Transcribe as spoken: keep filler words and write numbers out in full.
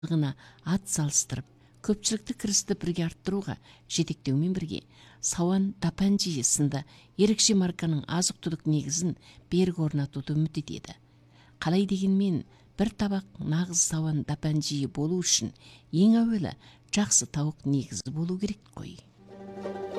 ғана ат салыстырып, көпшілікті кірісті бірге арттыруға жетектеумен бірге Сауан Тапанжи сынды ерекше марканың азық-түлік негізін берік орнатуды үміт етеді. Қалай дегенмен, бір табақ нағыз Сауан Тапанжи болу үшін ең әуелі жақсы тауық негізі болу керек қой.